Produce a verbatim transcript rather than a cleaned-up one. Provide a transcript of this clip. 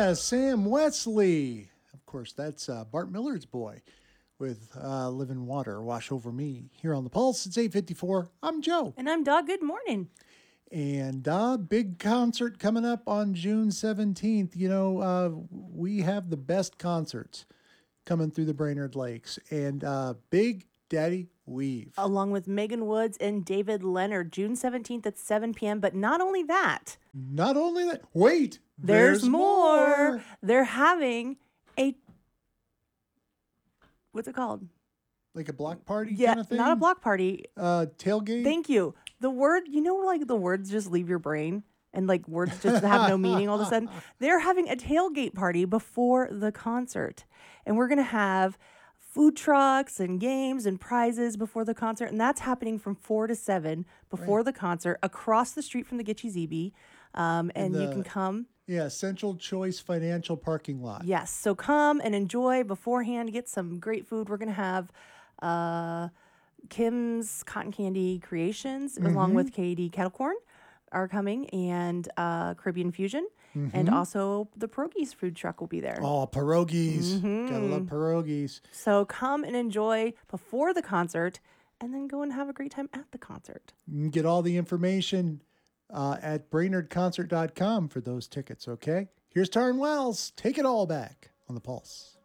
Yeah, Sam Wesley. Of course, that's uh, Bart Millard's boy with uh, Living Water, Wash Over Me. Here on The Pulse, it's eight fifty-four. I'm Joe. And I'm Doug. Good morning. And uh, big concert coming up on June seventeenth. You know, uh, we have the best concerts coming through the Brainerd Lakes. And uh, Big Daddy Weave. Along with Megan Woods and David Leonard, June seventeenth at seven p.m. But not only that. Not only that. Wait. There's, there's more. more. They're having a, what's it called? Like a block party yeah, kind of thing? Not a block party. Uh, tailgate? Thank you. The word, you know, like the words just leave your brain and like words just have no meaning all of a sudden. They're having a tailgate party before the concert. And we're going to have food trucks and games and prizes before the concert. And that's happening from four to seven before right. the concert across the street from the Gitche Zebe. Um, and the, you can come. Yeah, Central Choice Financial Parking Lot. Yes. So come and enjoy beforehand. Get some great food. We're going to have uh, Kim's Cotton Candy Creations, mm-hmm. along with K D Kettle Corn, are coming, and uh, Caribbean Fusion. Mm-hmm. And also the Pierogies food truck will be there. Oh, pierogies. Mm-hmm. Gotta love pierogies. So come and enjoy before the concert and then go and have a great time at the concert. You can get all the information uh, at brainerd concert dot com for those tickets, okay? Here's Taryn Wells. Take it all back on The Pulse.